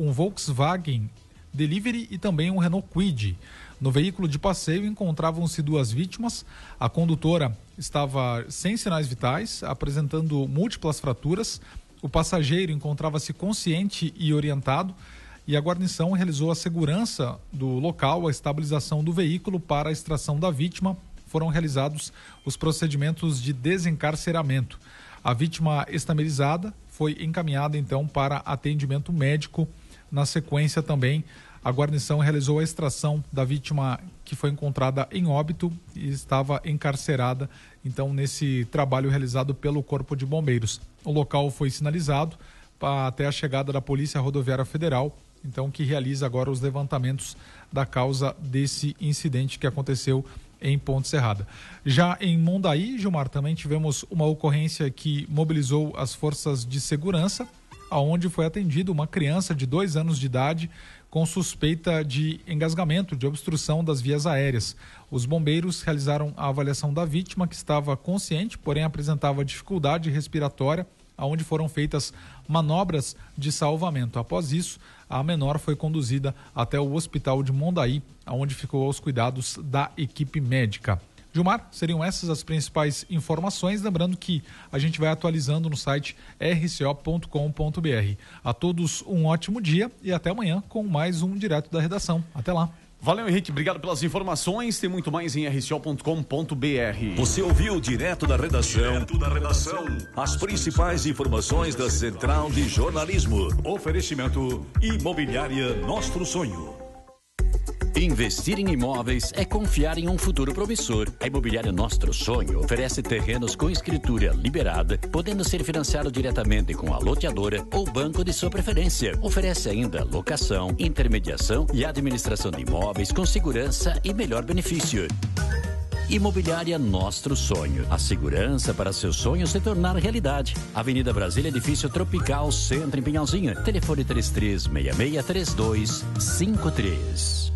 um Volkswagen Delivery e também um Renault Kwid. No veículo de passeio encontravam-se 2 vítimas. A condutora estava sem sinais vitais, apresentando múltiplas fraturas. O passageiro encontrava-se consciente e orientado. E a guarnição realizou a segurança do local, a estabilização do veículo para a extração da vítima. Foram realizados os procedimentos de desencarceramento. A vítima estabilizada foi encaminhada então para atendimento médico. Na sequência também, a guarnição realizou a extração da vítima que foi encontrada em óbito e estava encarcerada, então, nesse trabalho realizado pelo Corpo de Bombeiros. O local foi sinalizado até a chegada da Polícia Rodoviária Federal, então, que realiza agora os levantamentos da causa desse incidente que aconteceu em Ponte Serrada. Já em Mondaí, Gilmar, também tivemos uma ocorrência que mobilizou as forças de segurança, aonde foi atendida uma criança de 2 anos de idade com suspeita de engasgamento, de obstrução das vias aéreas. Os bombeiros realizaram a avaliação da vítima, que estava consciente, porém apresentava dificuldade respiratória, aonde foram feitas manobras de salvamento. Após isso, a menor foi conduzida até o hospital de Mondaí, onde ficou aos cuidados da equipe médica. Gilmar, seriam essas as principais informações, lembrando que a gente vai atualizando no site rco.com.br. A todos um ótimo dia e até amanhã com mais um Direto da Redação. Até lá. Valeu, Henrique, obrigado pelas informações. Tem muito mais em rco.com.br. Você ouviu Direto da Redação. As principais informações da Central de Jornalismo. Oferecimento Imobiliária Nostro Sonho. Investir em imóveis é confiar em um futuro promissor. A Imobiliária Nostro Sonho oferece terrenos com escritura liberada, podendo ser financiado diretamente com a loteadora ou banco de sua preferência. Oferece ainda locação, intermediação e administração de imóveis com segurança e melhor benefício. Imobiliária Nostro Sonho. A segurança para seu sonho se tornar realidade. Avenida Brasília, Edifício Tropical, Centro em Pinhalzinho. Telefone 33663253.